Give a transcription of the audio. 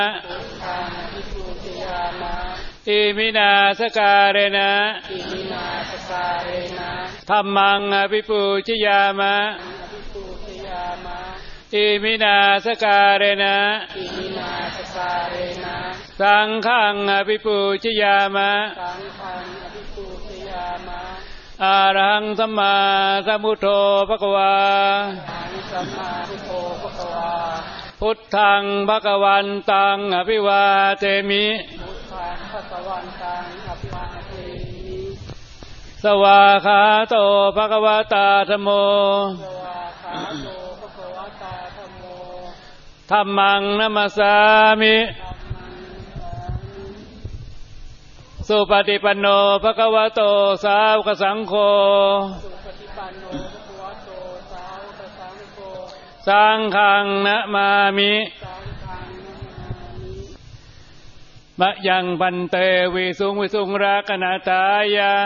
อิมินาสการะนะธัมมังอภิปูชยามะอิมินาสการะนะสังฆังอภิปูชยามะอะระหังสัมมาสัมพุทโธภควาพุทธังภควันตังอภิวาเทมิสวาขาโตภควตาธัมโมธัมมังนัมสสามิสุปฏิปันโนภควโตสาวกสังโฆสังฆังนะมามิมะยังพันเตวิสุงวิสุงรักขณตายะ